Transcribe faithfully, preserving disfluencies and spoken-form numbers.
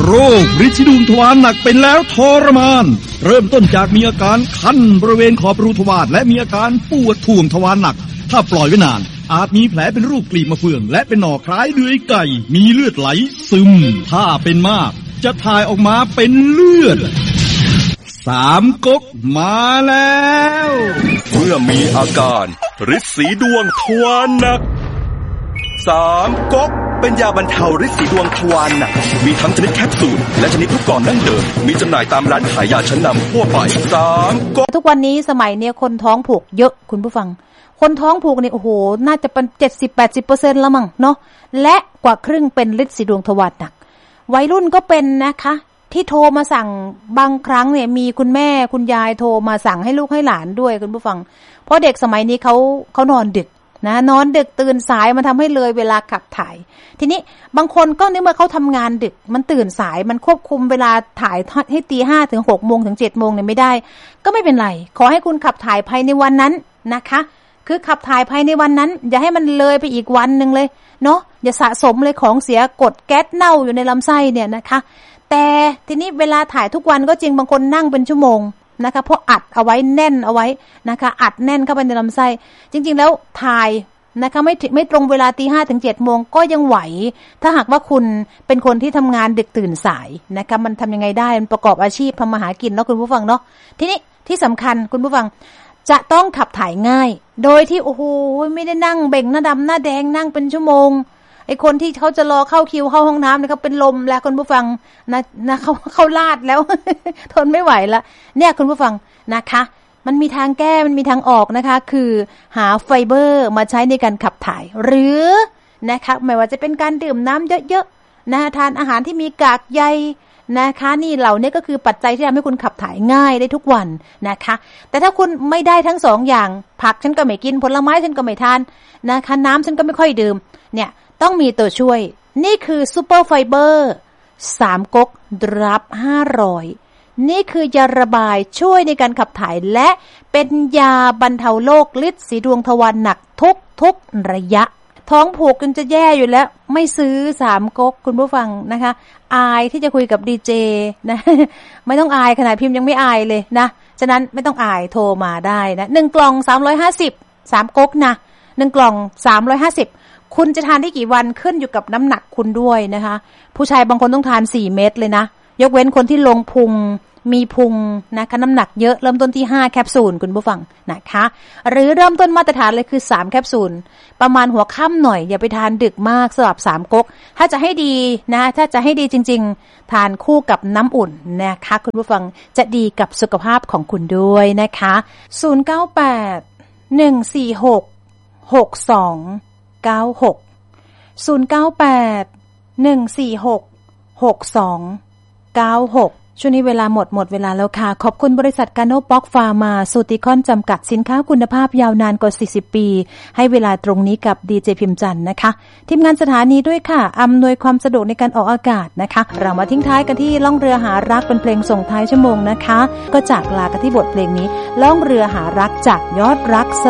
โรคฤทธิ์ดวงทวารหนักเป็นแล้วทรมานเริ่มต้นจากมีอาการคันบริเวณขอบรูทวารและมีอาการปวดท่วงทวารหนักถ้าปล่อยไว้นานอาจมีแผลเป็นรูปกลีบมะเฟืองและเป็นหน่อคล้ายเดือยไก่มีเลือดไหลซึมถ้าเป็นมากจะถ่ายออกมาเป็นเลือดสามก๊กมาแล้วเมื่อมีอาการฤทธิ์สีดวงทวารหนักสามก๊กเป็นยาบรรเทาฤทธิ์สีดวงทวารหนักมีทั้งชนิดแคปซูลและชนิดลูกกลอนดั้งเดิมมีจำหน่ายตามร้านขายยาชั้นนำทั่วไปสามก๊กทุกวันนี้สมัยเนี้ยคนท้องผูกเยอะคุณผู้ฟังคนท้องผูกเนี่ยโอ้โหน่าจะเป็น เจ็ดสิบถึงแปดสิบเปอร์เซ็นต์ แล้วมั้งเนาะและกว่าครึ่งเป็นฤทธิ์สีดวงทวารหนักวัยรุ่นก็เป็นนะคะที่โทรมาสั่งบางครั้งเนี่ยมีคุณแม่คุณยายโทรมาสั่งให้ลูกให้หลานด้วยคุณผู้ฟังเพราะเด็กสมัยนี้เขาเขานอนดึกนะนอนดึกตื่นสายมันทำให้เลยเวลาขับถ่ายทีนี้บางคนก็ในเมื่อเขาทำงานดึกมันตื่นสายมันควบคุมเวลาถ่ายให้ตีห้าถึงหกโมงถึงเจ็ดโมงเนี่ยไม่ได้ก็ไม่เป็นไรขอให้คุณขับถ่ายภายในวันนั้นนะคะคือขับถ่ายภายในวันนั้นอย่าให้มันเลยไปอีกวันนึงเลยเนาะอย่าสะสมเลยของเสียกดแก๊สเน่าอยู่ในลำไส้เนี่ยนะคะแต่ทีนี้เวลาถ่ายทุกวันก็จริงบางคนนั่งเป็นชั่วโมงนะคะเพราะอัดเอาไว้แน่นเอาไว้นะคะอัดแน่นเข้าไปในลำไส้จริงๆแล้วถ่ายนะคะไม่ไม่ตรงเวลาตีห้าถึงเจ็ดโมงก็ยังไหวถ้าหากว่าคุณเป็นคนที่ทำงานดึกตื่นสายนะคะมันทำยังไงได้มันประกอบอาชีพทำมาหากินเนาะคุณผู้ฟังเนาะทีนี้ที่สำคัญคุณผู้ฟังจะต้องขับถ่ายง่ายโดยที่โอ้โหไม่ได้นั่งเบ่งหน้าดำหน้าแดงนั่งเป็นชั่วโมงไอ้คนที่เขาจะรอเข้าคิวเข้าห้องน้ำเนี่ยเขาเป็นลมแล้วคุณผู้ฟังนะนะเขาเขาลาดแล้ว ทนไม่ไหวละเนี่ยคุณผู้ฟังนะคะมันมีทางแก้มันมีทางออกนะคะคือหาไฟเบอร์มาใช้ในการขับถ่ายหรือนะคะไม่ว่าจะเป็นการดื่มน้ำเยอะๆนะทานอาหารที่มีกากใยนะคะนี่เหล่านี้ก็คือปัจจัยที่ทำให้คุณขับถ่ายง่ายได้ทุกวันนะคะแต่ถ้าคุณไม่ได้ทั้งสองอย่างผักฉันก็ไม่กินผลไม้ฉันก็ไม่ทานนะคะน้ำฉันก็ไม่ค่อยดื่มเนี่ยต้องมีตัวช่วยนี่คือซูเปอร์ไฟเบอร์สามก๊กดรับห้าร้อยนี่คือยาระบายช่วยในการขับถ่ายและเป็นยาบรรเทาโรคฤทธิ์สีดวงทวารหนักทุกทุกระยะท้องผูกจนจะแย่อยู่แล้วไม่ซื้อสามก๊กคุณผู้ฟังนะคะอายที่จะคุยกับดีเจนะไม่ต้องอายขนาดพิมพ์ยังไม่อายเลยนะฉะนั้นไม่ต้องอายโทรมาได้นะหนึ่งกล่องสามร้อยห้าสิบ สามก๊กนะหนึ่งกล่องสามร้อยห้าสิบคุณจะทานได้กี่วันขึ้นอยู่กับน้ำหนักคุณด้วยนะคะผู้ชายบางคนต้องทานสี่เม็ดเลยนะยกเว้นคนที่ลงพุงมีพุงนะคะน้ำหนักเยอะเริ่มต้นที่ห้าแคปซูลคุณผู้ฟังนะคะหรือเริ่มต้นมาตรฐานเลยคือสามแคปซูลประมาณหัวค่ำหน่อยอย่าไปทานดึกมากสำหรับสามก๊กถ้าจะให้ดีนะถ้าจะให้ดีจริงๆทานคู่กับน้ำอุ่นนะคะคุณผู้ฟังจะดีกับสุขภาพของคุณด้วยนะคะศูนย์ เก้า แปด หนึ่ง สี่ หก หก สอง เก้า หก ศูนย์ เก้า แปด หนึ่ง สี่ หก หก สอง เก้า หกช่วงนี้เวลาหมดหมดเวลาแล้วค่ะขอบคุณบริษัทกาโนป็อกฟาร์มาสูติคอนจำกัดสินค้าคุณภาพยาวนานกว่าสี่สิบปีให้เวลาตรงนี้กับดีเจพิมพ์จันทร์นะคะทีมงานสถานีด้วยค่ะอำนวยความสะดวกในการออกอากาศนะคะเรามาทิ้งท้ายกันที่ล่องเรือหารักเป็นเพลงส่งท้ายชั่วโมงนะคะก็จากลากันที่บทเพลงนี้ล่องเรือหารักจากยอดรักส